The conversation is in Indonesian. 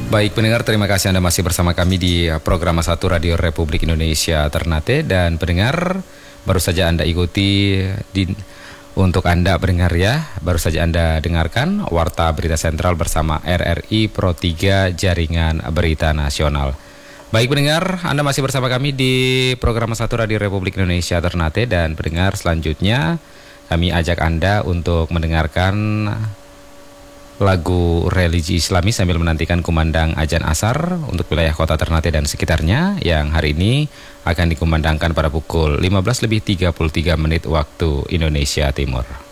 Baik pendengar, terima kasih Anda masih bersama kami di program 1 Radio Republik Indonesia Ternate. Dan pendengar, baru saja Anda ikuti untuk Anda pendengar ya, baru saja Anda dengarkan Warta Berita Sentral bersama RRI Pro 3 Jaringan Berita Nasional. Baik pendengar, Anda masih bersama kami di program 1 Radio Republik Indonesia Ternate. Dan pendengar, selanjutnya kami ajak Anda untuk mendengarkan lagu religi Islami sambil menantikan kumandang Adzan Asar untuk wilayah kota Ternate dan sekitarnya yang hari ini akan dikumandangkan pada pukul 15:33 waktu Indonesia Timur.